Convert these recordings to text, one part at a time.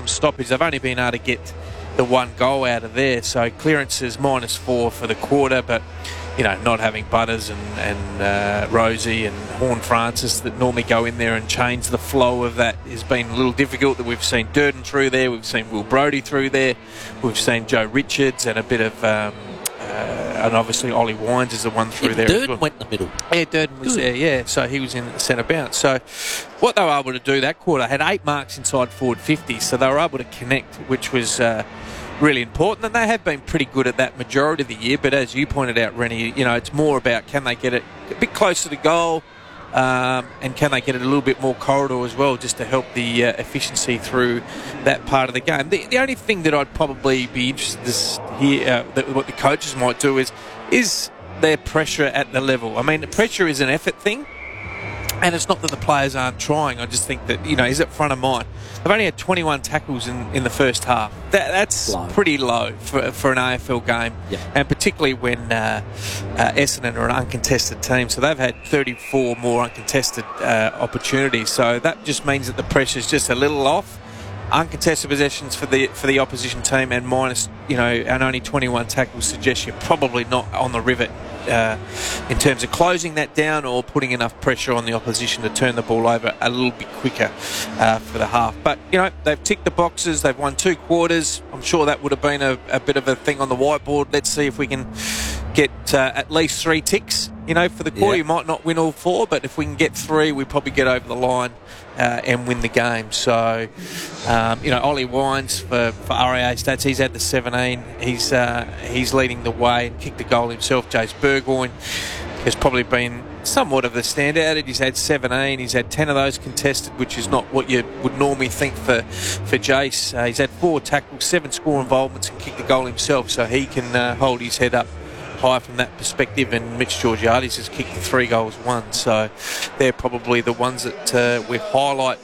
from stoppage. They've only been able to get the one goal out of there. So clearances -4 for the quarter, but not having Butters and Rosie and Horne-Francis that normally go in there and change the flow of that has been a little difficult. That we've seen Durden through there, we've seen Will Brodie through there, we've seen Joe Richards and a bit of and obviously Ollie Wines is the one through there. Durden as well. went in the middle. Yeah, Durden was there, yeah. So he was in the centre bounce. So what they were able to do that quarter, had 8 marks inside forward 50, so they were able to connect, which was really important. And they have been pretty good at that majority of the year. But as you pointed out, Rennie, it's more about can they get it a bit closer to goal, and can they get it a little bit more corridor as well, just to help the efficiency through that part of the game. The only thing that I'd probably be interested to hear what the coaches might do is their pressure at the level. I mean, the pressure is an effort thing, and it's not that the players aren't trying. I just think that, is it front of mind? They've only had 21 tackles in the first half. That's low. Pretty low for an AFL game, yep. And particularly when Essendon are an uncontested team. So they've had 34 more uncontested opportunities. So that just means that the pressure's just a little off. Uncontested possessions for the opposition team and minus, and only 21 tackles suggests you're probably not on the rivet in terms of closing that down or putting enough pressure on the opposition to turn the ball over a little bit quicker for the half. But, they've ticked the boxes. They've won 2 quarters. I'm sure that would have been a bit of a thing on the whiteboard. Let's see if we can get at least 3 ticks. For the quarter, You might not win all 4, but if we can get 3, we probably get over the line and win the game. So, Ollie Wines for RAA Stats, he's had the 17. He's leading the way and kicked the goal himself. Jace Burgoyne has probably been somewhat of the standout. He's had 17. He's had 10 of those contested, which is not what you would normally think for Jace. He's had 4 tackles, 7 score involvements and kicked the goal himself, so he can hold his head up high from that perspective. And Mitch Georgiades has kicked 3 goals, 1. So they're probably the ones that we highlight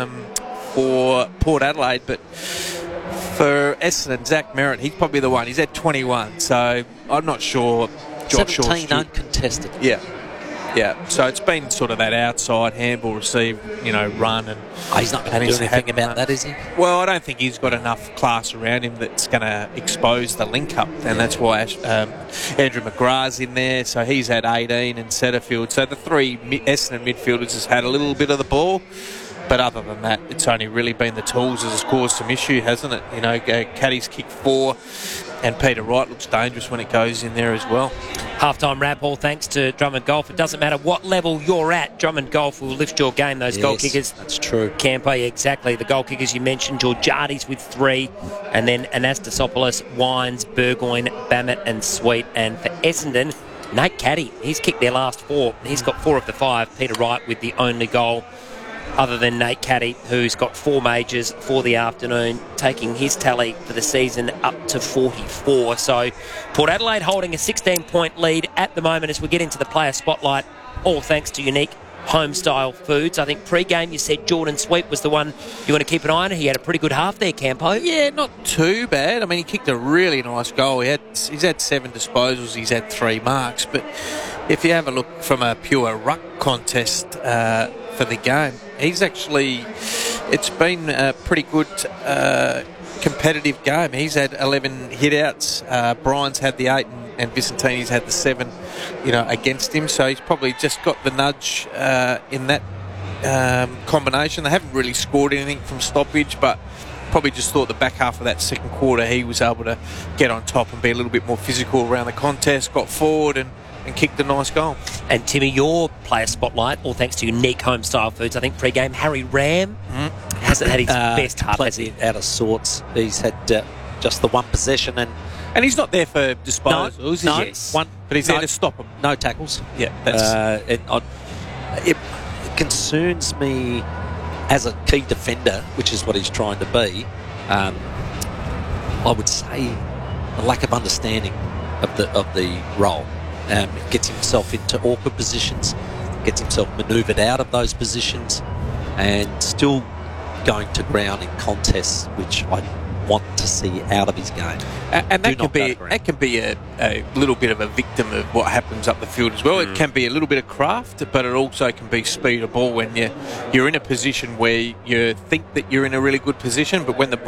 for Port Adelaide. But for Essendon, Zach Merritt, he's probably the one. He's at 21. So I'm not sure. Josh 17 uncontested. Yeah, so it's been sort of that outside handball receive, run. And he's not going to do anything about that, is he? Well, I don't think he's got enough class around him that's going to expose the link-up, and that's why Andrew McGrath's in there, so he's had 18 in Setterfield. So the 3 Essendon midfielders has had a little bit of the ball, but other than that, it's only really been the tools that has caused some issue, hasn't it? Caddy's kicked 4, and Peter Wright looks dangerous when it goes in there as well. Halftime wrap, all thanks to Drummond Golf. It doesn't matter what level you're at, Drummond Golf will lift your game. Those goal kickers. That's true. Campo, exactly. The goal kickers you mentioned, Georgiades with 3, and then Anastasopoulos, Wines, Burgoyne, Bammett and Sweet. And for Essendon, Nate Caddy, he's kicked their last 4. He's got 4 of the 5. Peter Wright with the only goal, other than Nate Caddy, who's got 4 majors for the afternoon, taking his tally for the season up to 44. So Port Adelaide holding a 16-point lead at the moment as we get into the player spotlight, all thanks to Unique Home-Style Foods. I think pre-game you said Jordan Sweet was the one you want to keep an eye on. He had a pretty good half there, Campo. Yeah, not too bad. I mean, he kicked a really nice goal. He's had 7 disposals. He's had 3 marks. But if you have a look from a pure ruck contest for the game, it's been a pretty good competitive game. He's had 11 hit-outs. Brian's had the 8 and Vicentini's had the 7, against him. So he's probably just got the nudge in that combination. They haven't really scored anything from stoppage, but probably just thought the back half of that second quarter he was able to get on top and be a little bit more physical around the contest, got forward and kicked a nice goal. And Timmy, your player spotlight, all thanks to Unique Home-Style Foods. I think pre-game, Harry Ram hasn't had his best half, has he? Out of sorts. He's had just the 1 possession and he's not there for disposals, is he? One, but he's there to stop them. No tackles. Yeah, it concerns me as a key defender, which is what he's trying to be. I would say a lack of understanding of the role. Gets himself into awkward positions, gets himself manoeuvred out of those positions, and still going to ground in contests, which I want to see out of his game. And that can be a little bit of a victim of what happens up the field as well. It can be a little bit of craft, but it also can be speed of ball when you're in a position where you think that you're in a really good position, but when the